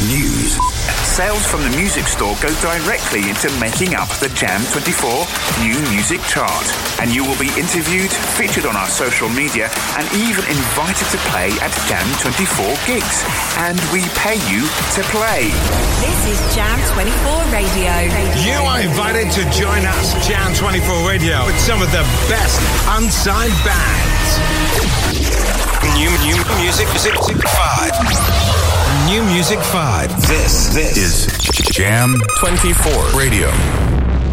news. Sales from the music store go directly into making up the Jam 24 New Music Chart. And you will be interviewed, featured on our social media, and even invited to play at Jam 24 gigs. And we pay you to play. This is Jam 24 Radio. You are invited to join us, Jam 24 Radio, with some of the best unsigned bands. New Music 5. New Music 5. This is Jam 24 Radio.